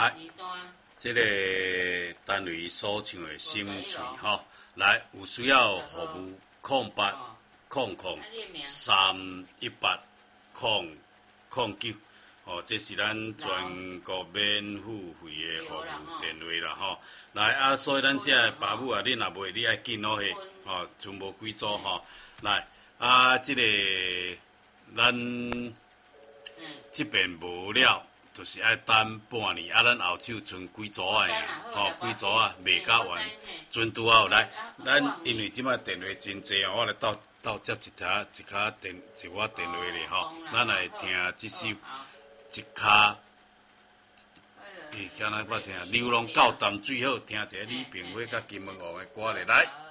来，这个单位所唱的心碎吼，来有需要服务0800-318-009，这是咱全国免付费的服务电话啦吼。来啊，所以咱这个爸母啊，恁若袂，你爱紧哦嘿，剩无几组吼。来啊，这个咱这边无了。就是爱等半年，咱后手剩几组啊？几组啊，未到完，准拄好来。咱因为即摆电话真济我来倒接一条电话咧吼。咱来听这首一卡，敢若捌听《流浪到淡水好》，听一个李炳辉甲金门王的歌咧来。